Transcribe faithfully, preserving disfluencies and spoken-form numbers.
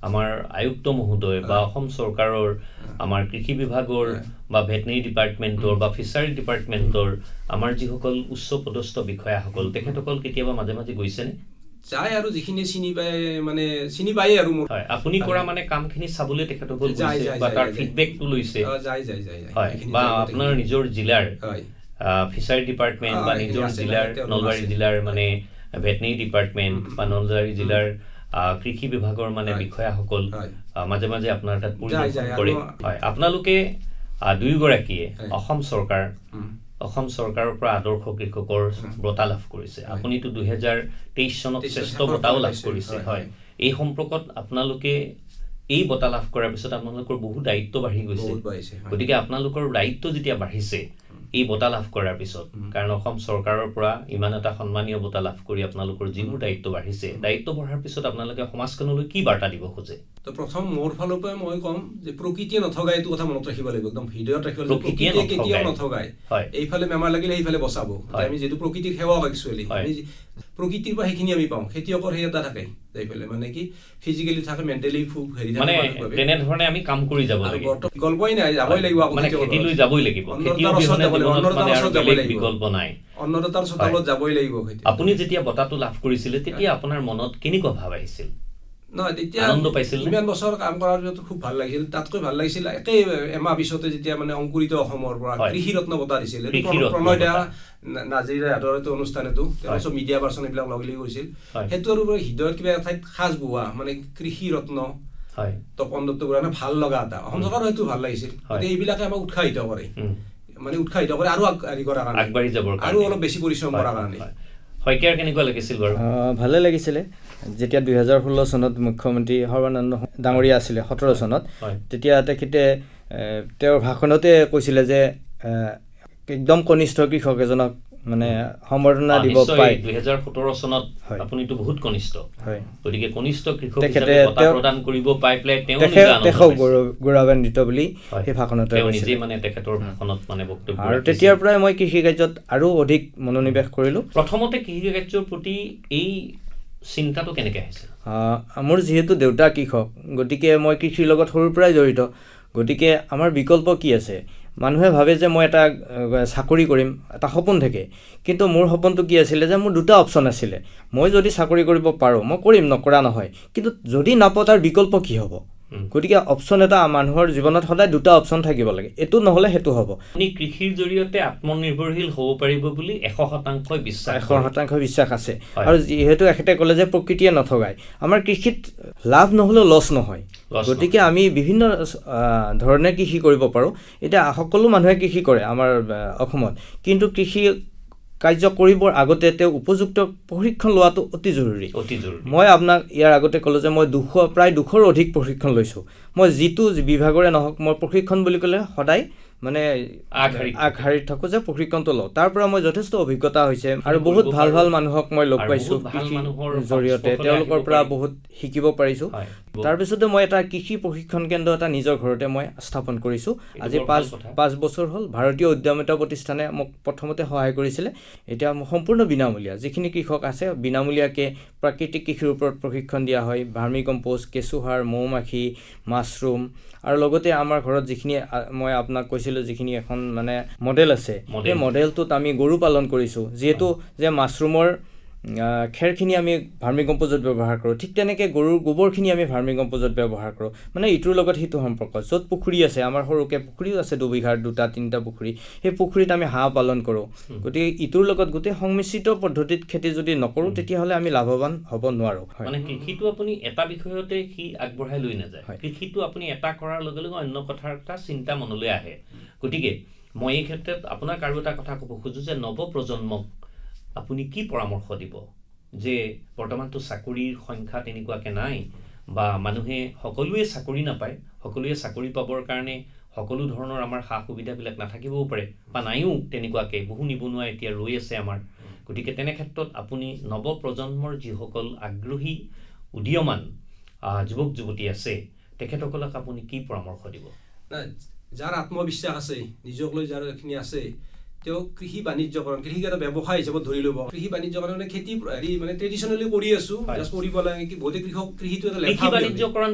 আমাৰ আয়ুক্ত মহোদয় বা অসম চৰকাৰৰ আমাৰ কৃষি বিভাগৰ বা ভেটেনেৰি ডিপাৰ্টমেণ্টৰ বা ফিচাৰী ডিপাৰ্টমেণ্টৰ আমাৰ যিসকল উচ্চ পদস্থ বিষয়াসকল তেখেতসকল কেতিয়াবা মাজে মাজে গৈছেনে? যায় আৰু যিখিনি চিনি পায় মানে চিনি পায় আৰু হয় আপুনি কৰা মানে কামখিনি চাবলৈ তেখেতসকল গৈছে বা তাৰ ফিডবেকটো লৈছে যায় যায় যায় হয় বা আপোনাৰ নিজৰ জিলাৰ ফিচাৰী ডিপাৰ্টমেণ্ট বা নিজৰ জিলাৰ নলবাৰী জিলাৰ মানে ভেটেনেৰি ডিপাৰ্টমেণ্ট বা নলবাৰী জিলাৰ কৃষি বিভাগৰ মানে বিষয়াসকল মাজে মাজে আপোনাৰ তাত পৰিদৰ্শন কৰে হয় আপোনালোকে দুয়োগৰাকীয়ে অসম চৰকাৰ অসম চৰকাৰৰ পৰা আদৰ্শ কৃষকৰ বঁটা লাভ কৰিছে আপুনিতো দুই হাজাৰ তেইছ চনত শ্ৰেষ্ঠ বঁটাও লাভ কৰিছে হয় এই সম্পৰ্কত আপোনালোকে এই বঁটা লাভ কৰাৰ পিছত আপোনালোকৰ বহু দায়িত্ব বাঢ়ি গৈছে গতিকে আপোনালোকৰ দায়িত্ব যেতিয়া বাঢ়িছে এই বঁটা লাভ কৰাৰ পিছত কাৰণ অসম চৰকাৰৰ পৰা ইমান এটা সন্মানীয় বঁটা লাভ কৰি আপোনালোকৰ যিবোৰ দায়িত্ব বাঢ়িছে দায়িত্ব বঢ়াৰ পিছত আপোনালোকে সমাজখনলৈ কি বাৰ্তা দিব খোজে তো প্ৰথম মোৰ ফালৰ পৰা মই কম যে প্ৰকৃতিয়ে নথগায় এইটো কথা মনত ৰাখিব লাগিব একদম হৃদয়ত ৰাখিব লাগিব প্ৰকৃতিয়ে কেতিয়াও নথগায় এইফালে বেমাৰ লাগিলে এইফালে বচাব আমি যেটো প্ৰকৃতিক সেৱা একচুৱেলি আমি প্ৰকৃতিৰ পৰা সেইখিনি আমি পাওঁ খেতিয়কৰ সেই এটা থাকে যাইফালে মানে কি ফিজিক্যালি থাকে মেন্টালি খুব হেৰি থাকে মানে তেনে ধৰণে আমি কাম কৰি যাব লাগিব গল্পই নাই যাবই লাগিব মানে খেতিলৈ যাবই লাগিব খেতিৰ বিহনে মানে আৰু বেলেগ বিকল্প নাই অন্নদাতাৰ চতালত যাবই লাগিব আপুনি যেতিয়া বঁটাটো লাভ কৰিছিলে তেতিয়া আপোনাৰ মনত কেনেকুৱা ভাৱ আহিছিল নহয় তেতিয়া আনন্দ পাইছিল ইমান বছৰ কাম কৰাৰ পিছত খুব ভাল লাগিছিল তাতকৈ ভাল লাগিছিল একে এমাহ পিছতে যেতিয়া মানে অংকুৰিত অসমৰ পৰা কৃষি ৰত্ন বঁটা দিছিল প্ৰণয় দা নাজিৰা আদৰটো অনুষ্ঠানটো তেওঁলোক মিডিয়া পাৰ্চন এইবিলাক লগ লাগি গৈছিল সেইটো আৰু হৃদয়ত কিবা ঠাইত খাজ বোৱা মানে কৃষি ৰত্ন হয় তপন দত্ত বৰুৱা ভাল লগা এটা অসম চৰকাৰৰ হয়তো ভাল লাগিছিল গতিকে এইবিলাকে আমাক উৎসাহিত কৰে মানে উৎসাহিত কৰে আৰু হেৰি কৰাৰ কাৰণে আগবাঢ়ি যাবৰ আৰু অলপ বেছি পৰিশ্ৰম কৰাৰ কাৰণে শইকীয়াৰ কেনেকুৱা লাগিছিল বাৰু ভালে লাগিছিলে যেতিয়া দুই হাজাৰ ষোল্ল চনত মুখ্যমন্ত্ৰী সৰ্বানন্দ ডাঙৰীয়া আছিলে সোতৰ চনত তেতিয়া তেখেতে তেওঁৰ ভাষণতে কৈছিলে যে একদম কনিষ্ঠ কৃষক এজনক মানে সম্বৰ্ধনা দিব পায় দুই হাজাৰ সোতৰ চনত আপুনিটো বহুত কনিষ্ঠ হয় গতিকে কনিষ্ঠ কৃষক হিচাপে বঁটা প্ৰদান কৰিব পাই প্লে তেওঁ নিজে আনন্দ তেখেত গৌৰৱান্বিত বুলি সেই ভাষণতে তেওঁ নিজে মানে তেখেতৰ ভাষণত মানে বক্তব্য আৰু তেতিয়াৰ পৰাই মই কৃষি কাৰ্যত আৰু অধিক মনোনিৱেশ কৰিলো প্ৰথমতে কৃষি কাৰ্যৰ প্ৰতি এই চিন্তাটো কেনেকৈ আহিছিল মোৰ যিহেতু দেউতা কৃষক গতিকে মই কৃষিৰ লগত সৰুৰ পৰাই জড়িত গতিকে আমাৰ বিকল্প কি আছে মানুহে ভাবে যে মই এটা চাকৰি কৰিম এটা সপোন থাকে কিন্তু মোৰ সপোনটো কি আছিল যে মোৰ দুটা অপচন আছিল মই যদি চাকৰি কৰিব পাৰো মই কৰিম নকৰা নহয় কিন্তু যদি নাপাওঁ তাৰ বিকল্প কি হ'ব গতিকে অপচন এটা মানুহৰ জীৱনত সদায় দুটা অপচন থাকিব লাগে এটো নহলে হেতু হ'ব আপুনি কৃষিৰ জৰিয়তে আত্মনিৰ্ভৰশীল হ'ব পাৰিব বুলি এশ শতাংশ বিশ্বাস এশ শতাংশ বিশ্বাস আছে আৰু যেহেতু এখেতে ক'লে যে প্ৰকৃতিয়ে নথগায় আমাৰ কৃষিত লাভ নহলে লছ নহয় গতিকে আমি বিভিন্ন ধৰণে কৃষি কৰিব পাৰো এটা সকলো মানুহে কৃষি কৰে আমাৰ অসমত কিন্তু কৃষি কাৰ্য কৰিবৰ আগতে তেওঁ উপযুক্ত প্ৰশিক্ষণ লোৱাটো অতি জৰুৰী অতি জৰুৰী মই আপোনাক ইয়াৰ আগতে ক'লো যে মই দুশ প্ৰায় দুশৰ অধিক প্ৰশিক্ষণ লৈছো মই যিটো বিভাগৰে নহওক মই প্ৰশিক্ষণ বুলি ক'লে সদায় মানে আগহাৰি থাকো যে প্ৰশিক্ষণটো লওঁ তাৰ পৰা মই যথেষ্ট অভিজ্ঞতা হৈছে আৰু বহুত ভাল ভাল মানুহক মই লগ পাইছো জৰিয়তে তেওঁলোকৰ পৰা বহুত শিকিব পাৰিছো তাৰ পিছতে মই এটা কৃষি প্ৰশিক্ষণ কেন্দ্ৰ এটা নিজৰ ঘৰতে মই স্থাপন কৰিছো আজি পাঁচ বছৰ হ'ল ভাৰতীয় উদ্যমিতা প্ৰতিষ্ঠানে মোক প্ৰথমতে সহায় কৰিছিলে এতিয়া সম্পূৰ্ণ বিনামূলীয়া যিখিনি কৃষক আছে বিনামূলীয়াকে প্ৰাকৃতিক কৃষিৰ ওপৰত প্ৰশিক্ষণ দিয়া হয় ভাৰ্মি কম্পোষ্ট কেঁচুসাৰ মৌমাখি মাছৰুম আৰু লগতে আমাৰ ঘৰত যিখিনি মই আপোনাক কৈছিলো যিখিনি এখন মানে মডেল আছে এই মডেলটোত আমি গৰু পালন কৰিছো যেহেতু যে মাছৰুমৰ খেৰখিনি আমি ভাৰ্মি কম্পোজত ব্যৱহাৰ কৰোঁ ঠিক তেনেকৈ গৰুৰ গোবৰখিনি আমি ভাৰ্মি কম্পোজত ব্যৱহাৰ কৰোঁ মানে ইটোৰ লগত সিটো সম্পৰ্ক য'ত পুখুৰী আছে আমাৰ সৰুকৈ পুখুৰীও আছে দুবিঘাৰ দুটা তিনিটা পুখুৰী সেই পুখুৰীত আমি হাঁহ পালন কৰোঁ গতিকে ইটোৰ লগত গোটেই সংমিশ্ৰিত পদ্ধতিত খেতি যদি নকৰোঁ তেতিয়াহ'লে আমি লাভৱান হ'ব নোৱাৰোঁ মানে কৃষিটো আপুনি এটা বিষয়তে সি আগবঢ়াই লৈ নাযায় কৃষিটো আপুনি এটা কৰাৰ লগে লগে অন্য কথাৰ এটা চিন্তা মনলৈ আহে গতিকে মই এই ক্ষেত্ৰত আপোনাক আৰু এটা কথা ক'ব খোজো যে নৱ প্ৰজন্মক আপুনি কি পৰামৰ্শ দিব যে বৰ্তমানটো চাকৰিৰ সংখ্যা তেনেকুৱাকৈ নাই বা মানুহে সকলোৱে চাকৰি নাপায় সকলোৱে চাকৰি পাবৰ কাৰণে সকলো ধৰণৰ আমাৰ সা সুবিধাবিলাক নাথাকিবও পাৰে বা নাইও তেনেকুৱাকৈ বহু নিবনুৱা এতিয়া ৰৈ আছে আমাৰ গতিকে তেনে ক্ষেত্ৰত আপুনি নৱ প্ৰজন্মৰ যিসকল আগ্ৰহী উদীয়মান যুৱক যুৱতী আছে তেখেতসকলক আপুনি কি পৰামৰ্শ দিব যাৰ আত্মবিশ্বাস আছে নিজক লৈ যাৰ এখিনি আছে তেওঁ কৃষি বাণিজ্যকৰণ কৃষি এটা ব্যৱসায় হিচাপত ধৰি ল'ব কৃষি বাণিজ্যকৰণ মানে খেতি হেৰি মানে ট্ৰেডিশ্যনেলি কৰি আছো জাষ্ট কৰিব লাগে কি বহুতে কৃষক কৃষিটো এটা লেখা বাণিজ্যকৰণ